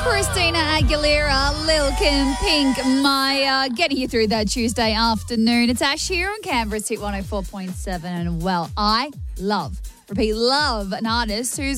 Christina Aguilera, Lil Kim, Pink, Maya, getting you through that Tuesday afternoon. It's Ash here on Canberra's Hit 104.7. And, well, I love an artist who's